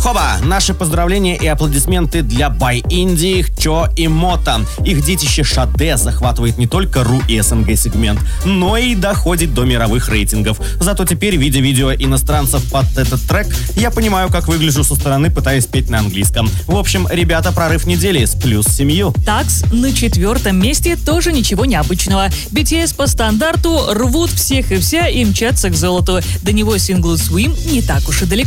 Хоба! Наши поздравления и аплодисменты для By Indie, Хчо и Мота. Их детище Шаде захватывает не только РУ и СНГ сегмент, но и доходит до мировых рейтингов. Зато теперь, видя видео иностранцев под этот трек, я понимаю, как выгляжу со стороны, пытаясь петь на английском. В общем, ребята, прорыв недели с +7. Такс на 4-м месте тоже ничего необычного. BTS по стандарту рвут всех и вся и мчатся к золоту. До него сингл Swim не так уж и далеко.